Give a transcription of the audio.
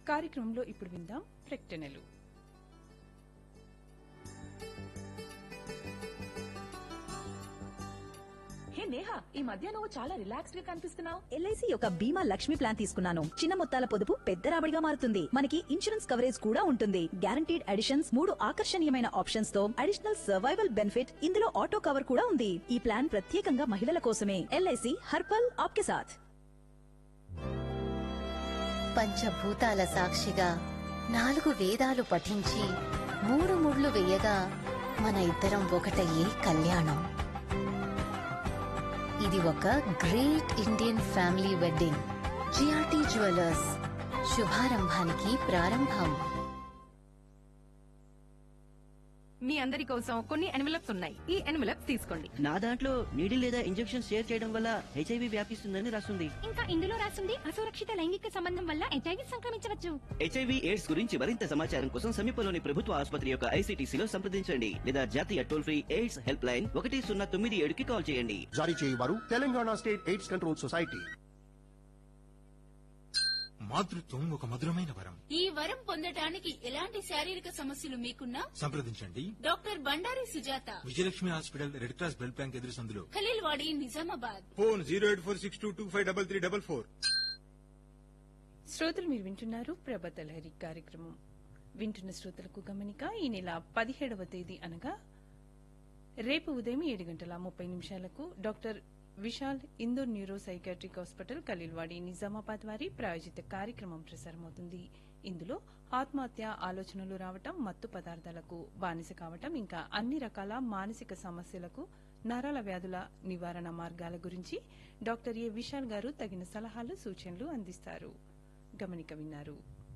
కార్యక్రమంలో ఇప్పుడు విందాం ప్రకటనలు. హే నేహా, ఈ మధ్య నువ్వు చాలా రిలాక్స్డ్ గా కనిపిస్తున్నావు. ఎల్ఐసి యొక్క బీమా లక్ష్మి ప్లాన్ తీసుకున్నాను. చిన్న మొత్తాల పొదుపు పెద్ద రాబడిగా మారుతుంది. మనకి ఇన్సూరెన్స్ కవరేజ్ కూడా ఉంటుంది. గ్యారంటీడ్ అడిషన్స్, 3 ఆకర్షణీయమైన ఆప్షన్స్ తో అడిషనల్ సర్వైవల్ బెనిఫిట్, ఇందులో ఆటో కవర్ కూడా ఉంది. ఈ ప్లాన్ ప్రత్యేకంగా మహిళల కోసమే. ఎల్ఐసి హర్పల్ ఆప్కే సాథ్. పంచభూతాల సాక్షిగా 4 వేదాలు పఠించి 3 ముళ్ళు వేయగా మన ఇద్దరం ఒకటయ్యే కళ్యాణం. ఇది ఒక great Indian family wedding. GRT jewellers, శుభారంభానికి ప్రారంభం. మీ అందరి కోసం కొన్ని ఎన్వెలప్స్ ఉన్నాయి. ఈ ఎన్వెలప్స్ తీసుకోండి. నా దాంట్లో నీడిల్ లేదా ఇంజెక్షన్ షేర్ చేయడం వల్ల హెచ్ఐవి వ్యాపిస్తుందని రాస్తుంది. ఇంకా ఇందులో రాస్తుంది అసురక్షిత లైంగిక సంబంధం వల్ల హెచ్ఐవి సంక్రమించవచ్చు. హెచ్ఐవి ఎయిడ్స్ గురించి మరింత సమాచారం కోసం సమీపంలోని ప్రభుత్వ ఆసుపత్రి యొక్క ఐసీటీసీలో సంప్రదించండి లేదా జాతీయ toll free AIDS help line 1097కి call చేయండి. జారీ చేయవారు Telangana state AIDS control society. మాతృత్వం ఒక మధురమైన వరం. ఈ వరం పొందటానికి ఎలాంటి శారీరక సమస్యలు మీకున్నా సంప్రదించండి doctor Bandari Sujatha, Vijayalakshmi hospital, red cross blood bank ఎదురు సందులో. ఖలీల్వాడి, నిజామాబాద్. ఫోన్ 08462253334. శ్రోతలు మీరు వింటున్నారు ప్రభత లహరి కార్యక్రమం. వింటున్న శ్రోతలకు గమనిక, ఈ నెల 17వ తేదీ అనగా రేపు ఉదయం 7:30 doctor Vishal Indore neuro psychiatric hospital, Khaleelwadi, Nizamabad వారి ప్రాయోజిత కార్యక్రమం ప్రసారమవుతుంది. ఇందులో ఆత్మహత్య ఆలోచనలు రావటం, మత్తు పదార్థాలకు బానిస కావటం, ఇంకా అన్ని రకాల మానసిక సమస్యలకు, నరాల వ్యాధుల నివారణ మార్గాల గురించి డాక్టర్ ఏ విశాల్ గారు తగిన సలహాలు, సూచనలు అందిస్తారు. గమనిక విన్నారు.